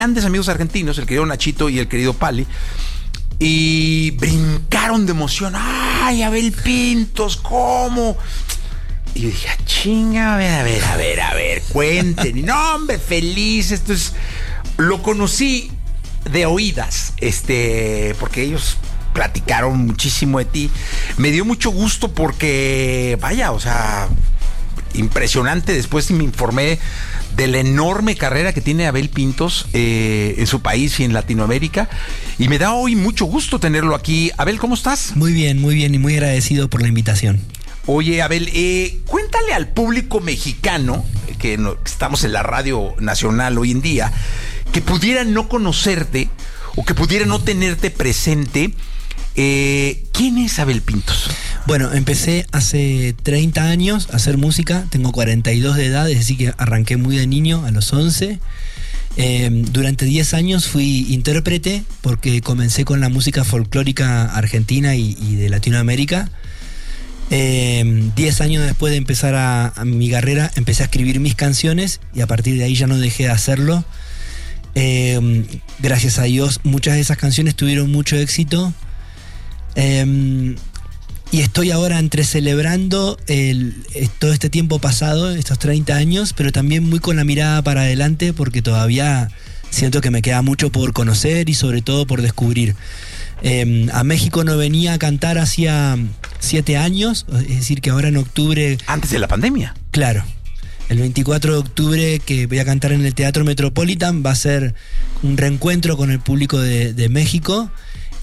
grandes amigos argentinos, el querido Nachito y el querido Pali, y brincaron de emoción. ¡Ay, Abel Pintos! ¿Cómo? Y yo dije, chinga, a ver, cuenten. No, hombre, feliz, esto es... Lo conocí de oídas, porque ellos platicaron muchísimo de ti. Me dio mucho gusto porque, vaya, o sea, impresionante. Después me informé de la enorme carrera que tiene Abel Pintos en su país y en Latinoamérica. Y me da hoy mucho gusto tenerlo aquí. Abel, ¿cómo estás? Muy bien y muy agradecido por la invitación. Oye, Abel, cuéntale al público mexicano, que estamos en la Radio Nacional hoy en día, que pudiera no conocerte o que pudiera no tenerte presente. ¿Quién es Abel Pintos? Bueno, empecé hace 30 años a hacer música, tengo 42 de edad, es decir que arranqué muy de niño, a los 11. Durante 10 años fui intérprete porque comencé con la música folclórica argentina y de Latinoamérica. 10 años después de empezar a mi carrera, empecé a escribir mis canciones y a partir de ahí ya no dejé de hacerlo. Gracias a Dios, muchas de esas canciones tuvieron mucho éxito. Y estoy ahora entre celebrando todo este tiempo pasado, estos 30 años, pero también muy con la mirada para adelante porque todavía siento que me queda mucho por conocer y sobre todo por descubrir. A México no venía a cantar hacía 7 años, es decir que ahora en octubre... Antes de la pandemia. Claro. El 24 de octubre que voy a cantar en el Teatro Metropolitan va a ser un reencuentro con el público de México.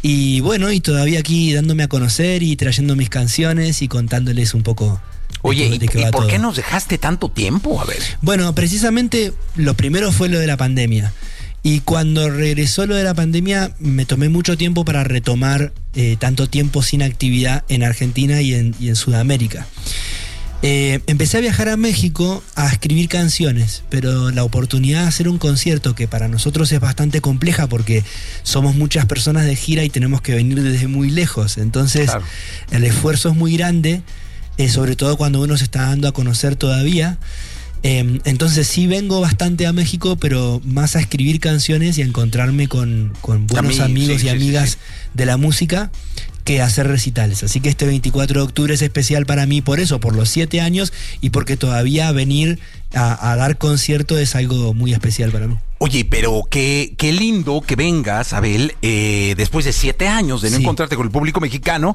Y bueno, y todavía aquí dándome a conocer y trayendo mis canciones y contándoles un poco. Oye, ¿y por qué nos dejaste tanto tiempo? A ver. Bueno, precisamente lo primero fue lo de la pandemia. Y cuando regresó lo de la pandemia, me tomé mucho tiempo para retomar tanto tiempo sin actividad en Argentina y en Sudamérica. Empecé a viajar a México a escribir canciones, pero la oportunidad de hacer un concierto que para nosotros es bastante compleja porque somos muchas personas de gira y tenemos que venir desde muy lejos, entonces claro, el esfuerzo es muy grande, sobre todo cuando uno se está dando a conocer todavía. Entonces sí vengo bastante a México, pero más a escribir canciones y a encontrarme con buenos amigos y amigas de la música que hacer recitales. Así que este 24 de octubre es especial para mí por eso, por los 7 años y porque todavía venir a dar concierto es algo muy especial para mí. Oye, pero qué lindo que vengas, Abel, después de 7 años de no encontrarte con el público mexicano,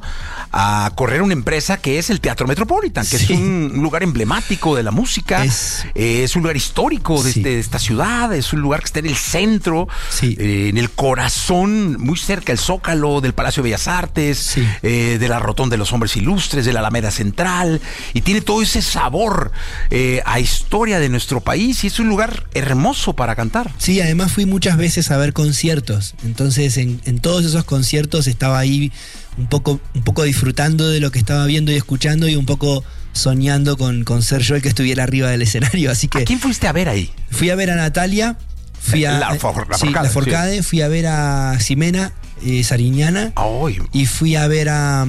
a correr una empresa que es el Teatro Metropolitan, que es un lugar emblemático de la música, es un lugar histórico de esta ciudad, es un lugar que está en el centro, en el corazón, muy cerca del Zócalo, del Palacio de Bellas Artes, de la Rotonda de los Hombres Ilustres, de la Alameda Central, y tiene todo ese sabor a historia de nuestro país, y es un lugar hermoso para cantar. Sí, además fui muchas veces a ver conciertos, entonces en todos esos conciertos estaba ahí un poco disfrutando de lo que estaba viendo y escuchando y un poco soñando con ser yo el que estuviera arriba del escenario, así que... ¿A quién fuiste a ver ahí? Fui a ver a Natalia, la Forcade, fui a ver a Ximena Sariñana y fui a ver a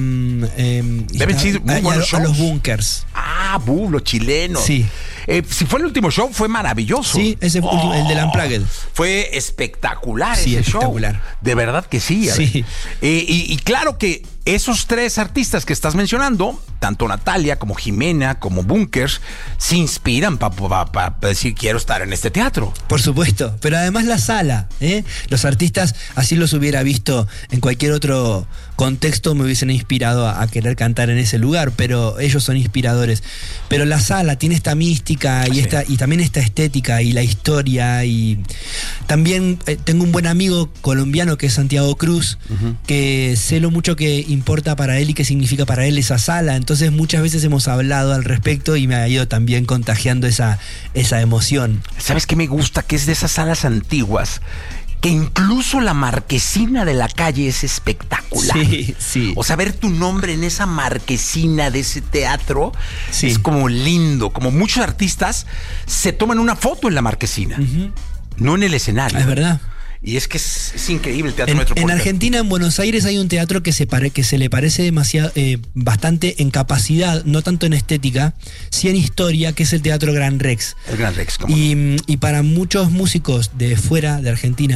los Bunkers. Los chilenos. Sí. Si fue el último show, fue maravilloso. Sí, ese fue el del Unplugged. Fue espectacular ese espectacular show. De verdad que sí. Y claro que esos 3 artistas que estás mencionando, tanto Natalia como Ximena, como Bunkers, se inspiran para decir quiero estar en este teatro. Por supuesto, pero además la sala, los artistas, así los hubiera visto en cualquier otro contexto, me hubiesen inspirado a querer cantar en ese lugar, pero ellos son inspiradores. Pero la sala tiene esta mística y también esta estética y la historia, y también tengo un buen amigo colombiano que es Santiago Cruz, que sé lo mucho que importa para él y qué significa para él esa sala, entonces muchas veces hemos hablado al respecto y me ha ido también contagiando esa emoción. ¿Sabes qué me gusta? Que es de esas salas antiguas que incluso la marquesina de la calle es espectacular. Sí. O sea, ver tu nombre en esa marquesina de ese teatro es como lindo. Como muchos artistas se toman una foto en la marquesina, no en el escenario. Es verdad. Y es que es increíble el Teatro En Metropolitano. Argentina, en Buenos Aires, hay un teatro que se le parece demasiado, bastante en capacidad, no tanto en estética, sí en historia, que es el Teatro Gran Rex. El Gran Rex, como Y para muchos músicos de fuera de Argentina,